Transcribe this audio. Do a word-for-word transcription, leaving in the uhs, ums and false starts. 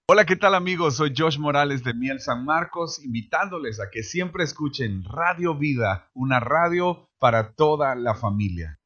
Hola, ¿qué tal amigos? Soy Josh Morales de Miel San Marcos, invitándoles a que siempre escuchen Radio Vida, una radio para toda la familia.